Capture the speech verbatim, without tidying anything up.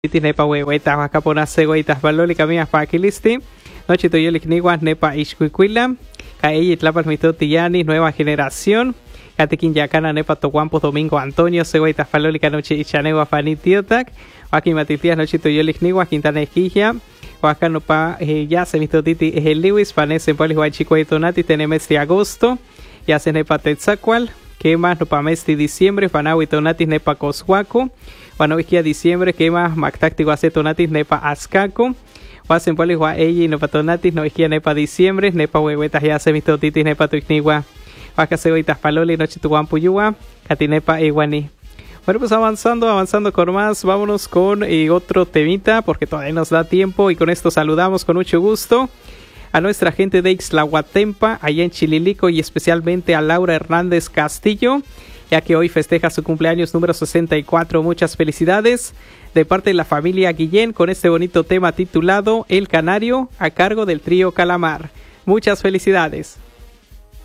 Iti nepa huehuetas wakaponas següeitas valoli caminas pa aquilisti. Noche toyolik niguas nepa ishkuikuila. Kaeyi tlapas mitotiyani nueva generación. Katikin yakana nepa toguampos Domingo Antonio següeitas valoli noche ichanegua fanitiotak. Waki matitias noche toyolik niguas Quintana Ejija. Wakano pa ya se mitotiti es el Lewis panese polis huachicuetonati tenemes de agosto. Ya se nepa tetzacual. Que más no pa mes de diciembre panawi tonatis nepa coshuaco. Wanovikia diciembre que más mactáctico hace tonatis nepa ascaco. Wasen polis wa eyi no patonatis no vikia nepa diciembre nepa huehuetas ya se mistotitis nepa tuicnigua. Wakasegoitas paloli noche tuguampuyua. Katinepa iguani. Bueno, pues avanzando, avanzando con más, vámonos con eh, otro temita porque todavía nos da tiempo y con esto saludamos con mucho gusto a nuestra gente de Ixtlahuatempa, allá en Chililico, y especialmente a Laura Hernández Castillo, ya que hoy festeja su cumpleaños número sesenta y cuatro. Muchas felicidades de parte de la familia Guillén con este bonito tema titulado El Canario a cargo del trío Calamar. Muchas felicidades.